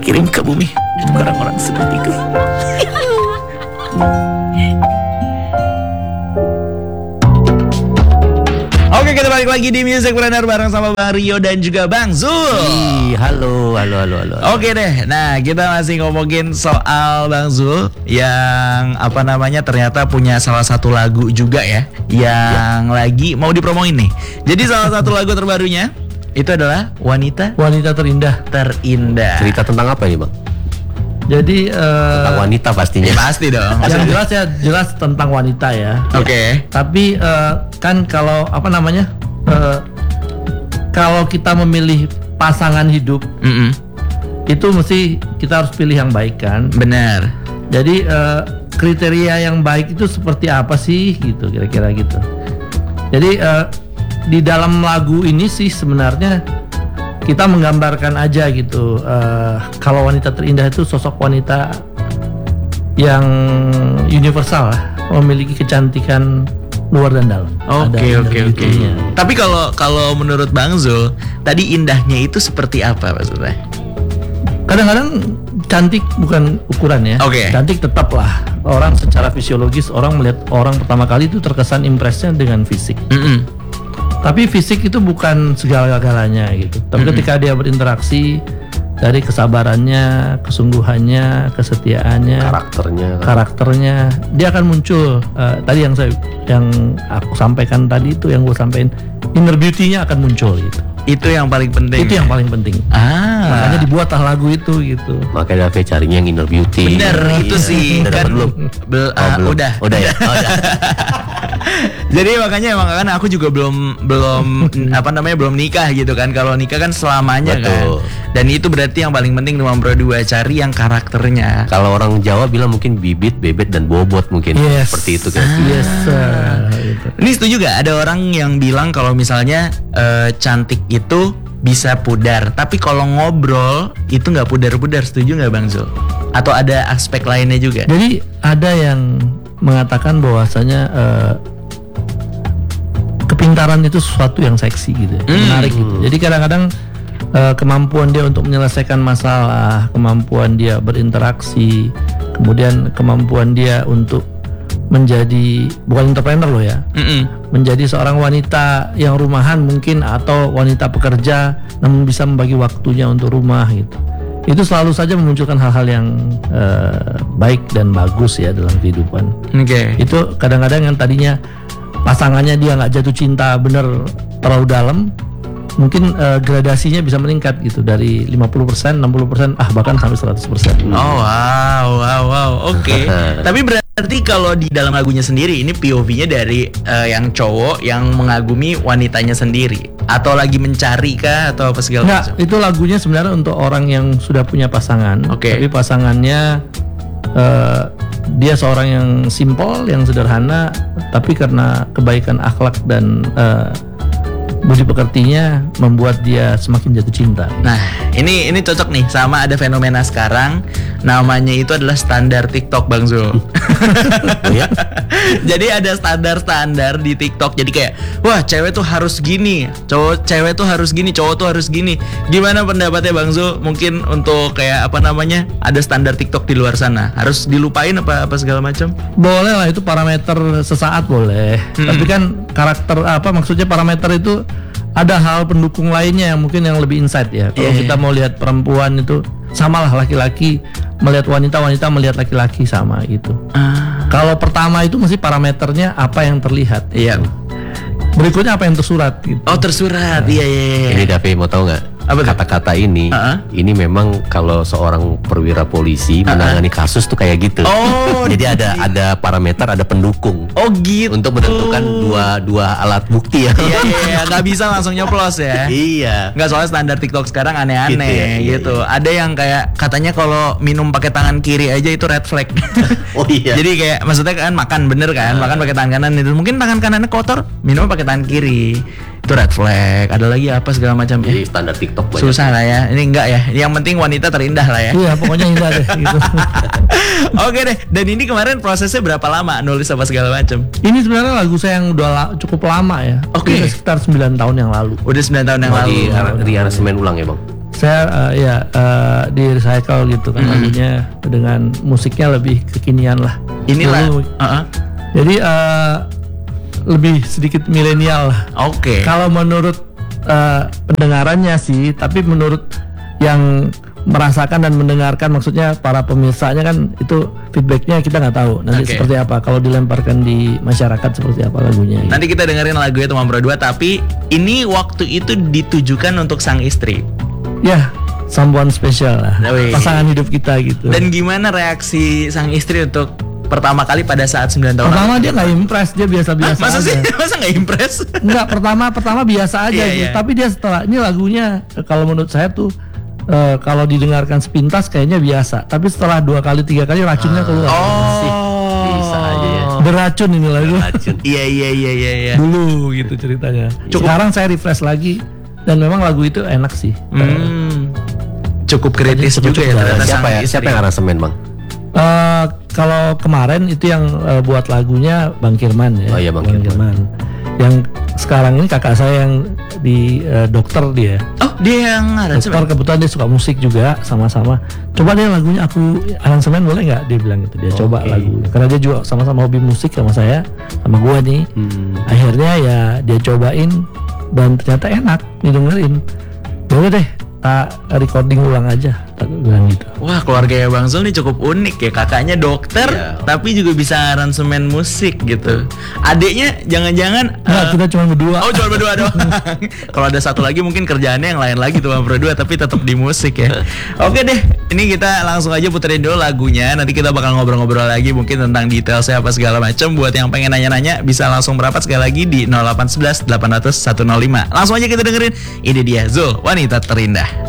kirim ke bumi orang-orang sepertiku. Oke, kita balik lagi di Music Planner bareng sama Bang Rio dan juga Bang Zul. Halo. Oke deh, nah kita masih ngomongin soal Bang Zul yang ternyata punya salah satu lagu juga ya, yang lagi mau dipromoin nih. Jadi salah satu lagu terbarunya itu adalah Wanita Terindah. Cerita tentang apa ini, Bang? Jadi Tentang wanita pastinya. Pasti dong. yang jelas tentang wanita ya. Oke. Tapi kan kalau kalau kita memilih pasangan hidup itu mesti kita harus pilih yang baik kan. Benar. Jadi kriteria yang baik itu seperti apa sih gitu kira-kira gitu. Jadi di dalam lagu ini sih sebenarnya kita menggambarkan aja gitu, kalau wanita terindah itu sosok wanita yang universal lah, memiliki kecantikan luar dan dalam. Oke. Tapi kalau menurut Bang Zul, tadi indahnya itu seperti apa maksudnya? Kadang-kadang cantik bukan ukuran ya. Oke. Cantik tetap lah. Orang secara fisiologis, orang melihat orang pertama kali itu terkesan impresnya dengan fisik. Tapi fisik itu bukan segala-galanya gitu. Tapi ketika dia berinteraksi, dari kesabarannya, kesungguhannya, kesetiaannya, karakternya, dia akan muncul. Tadi yang aku sampaikan tadi itu, yang gue sampaikan, inner beauty-nya akan muncul gitu. Itu yang paling penting. Itu yang paling penting. Makanya dibuatlah lagu itu gitu. Makanya David carinya yang inner beauty. Bener, itu sih kan belum. Udah ya. Jadi makanya emang kan aku juga belum belum nikah gitu kan. Kalau nikah kan selamanya. Betul. Kan. Dan itu berarti yang paling penting nomor 2, cari yang karakternya. Kalau orang Jawa bilang mungkin bibit, bebet dan bobot mungkin. Yes. Seperti itu kan. Yes. Gitu. Ini setuju gak ada orang yang bilang kalau misalnya cantik itu bisa pudar, tapi kalau ngobrol itu nggak pudar-pudar. Setuju nggak Bang Zul? Atau ada aspek lainnya juga? Jadi ada yang mengatakan bahwasanya kepintaran itu sesuatu yang seksi gitu, menarik gitu. Jadi kadang-kadang kemampuan dia untuk menyelesaikan masalah, kemampuan dia berinteraksi, kemudian kemampuan dia untuk menjadi, bukan entrepreneur loh ya, menjadi seorang wanita yang rumahan mungkin, atau wanita pekerja namun bisa membagi waktunya untuk rumah gitu. Itu selalu saja memunculkan hal-hal yang baik dan bagus ya dalam kehidupan. Itu kadang-kadang yang tadinya pasangannya dia nggak jatuh cinta bener terlalu dalam, mungkin gradasinya bisa meningkat gitu, dari 50%, 60%, bahkan sampai 100%. Oh wow. Oke. Tapi berarti kalau di dalam lagunya sendiri ini POV-nya dari yang cowok yang mengagumi wanitanya sendiri, atau lagi mencari kah, atau apa segala macam? Itu lagunya sebenarnya untuk orang yang sudah punya pasangan. Tapi pasangannya dia seorang yang simpel, yang sederhana, tapi karena kebaikan akhlak dan budi pekertinya membuat dia semakin jatuh cinta. Nah, ini cocok nih sama ada fenomena sekarang, namanya itu adalah standar TikTok Bang Zul. Ya? Jadi ada standar di TikTok. Jadi kayak, wah cewek tuh harus gini, cewek tuh harus gini, cowok tuh harus gini. Gimana pendapatnya Bang Zul? Mungkin untuk kayak ada standar TikTok di luar sana, harus dilupain apa segala macam? Boleh lah, itu parameter sesaat boleh. Tapi kan karakter maksudnya parameter itu ada hal pendukung lainnya yang mungkin yang lebih insight ya. Kalau kita mau lihat perempuan itu samalah, laki-laki melihat wanita, wanita melihat laki-laki sama gitu. Kalau pertama itu mesti parameternya apa yang terlihat. Iya. Berikutnya apa yang tersurat gitu. Oh, tersurat. Iya. Ini Davi mau tahu nggak? Kata-kata ini memang kalau seorang perwira polisi menangani kasus tuh kayak gitu. Oh, jadi ada parameter, ada pendukung. Oh gitu. Untuk menentukan dua alat bukti ya. Iya, nggak bisa langsung nyoplos ya. Iya. Nggak, soalnya standar TikTok sekarang aneh-aneh gitu. Ada yang kayak katanya kalau minum pakai tangan kiri aja itu red flag. Oh iya. Jadi kayak maksudnya kan makan bener kan, makan pakai tangan kanan itu mungkin tangan kanannya kotor, minum pakai tangan kiri. Itu red flag. Ada lagi apa segala macam. Jadi standar TikTok banyak. Susah lah ya. Ini enggak ya. Yang penting wanita terindah lah ya. Iya, pokoknya indah deh gitu. Oke deh. Dan ini kemarin prosesnya berapa lama nulis apa segala macam? Ini sebenarnya lagu saya yang udah cukup lama ya. Oke. Sekitar 9 tahun yang lalu. Udah 9 tahun yang lalu. Di aransemen ulang ya, Bang? saya di recycle gitu kan lagunya dengan musiknya lebih kekinian lah. Inilah. Dulu, jadi lebih sedikit milenial lah. Oke. Kalau menurut pendengarannya sih, tapi menurut yang merasakan dan mendengarkan, maksudnya para pemirsanya kan itu feedbacknya kita nggak tahu nanti seperti apa kalau dilemparkan di masyarakat seperti apa lagunya. Nanti kita dengerin lagunya Teman Berdua, tapi ini waktu itu ditujukan untuk sang istri. Ya, someone special lah, pasangan hidup kita gitu. Dan gimana reaksi sang istri untuk pertama kali pada saat 9 tahun? Pertama dia nggak impress, dia biasa-biasa masa aja. sih? Masa nggak impress? Enggak, pertama biasa aja gitu. Tapi dia setelah ini lagunya kalau menurut saya tuh kalau didengarkan sepintas kayaknya biasa, tapi setelah 2 kali 3 kali racunnya keluar. Bisa aja ya. Beracun ini lagu. Iya. Dulu gitu ceritanya. Sekarang saya refresh lagi dan memang lagu itu enak sih. Cukup kritis juga ya ternyata. Siapa yang aransemen, Bang? Kalau kemarin itu yang buat lagunya Bang Kirman ya. Oh iya, Bang Kirman. Yang sekarang ini kakak saya yang di dokter dia. Oh, dia yang aransemen. Dokter, kebetulan dia suka musik juga sama-sama. Coba deh lagunya aku aransemen boleh nggak? Dia bilang gitu. Dia coba lagunya. Karena dia juga sama-sama hobi musik sama saya, sama gua nih. Akhirnya ya dia cobain dan ternyata enak didengerin. Boleh deh, recording ulang aja, tak bilang gitu. Wah, keluarga Bang Zul nih cukup unik ya. Kakaknya dokter, tapi juga bisa aransemen musik gitu. Adiknya jangan-jangan kita cuma berdua. Oh, cuma berdua doang. Kalau ada satu lagi mungkin kerjaannya yang lain lagi tuh berdua, tapi tetap di musik ya. Oke deh, ini kita langsung aja puterin dulu lagunya. Nanti kita bakal ngobrol-ngobrol lagi mungkin tentang detailnya apa segala macam. Buat yang pengen nanya-nanya bisa langsung merapat sekali lagi di 0811 800 105. Langsung aja kita dengerin. Ini dia Zul, Wanita Terindah.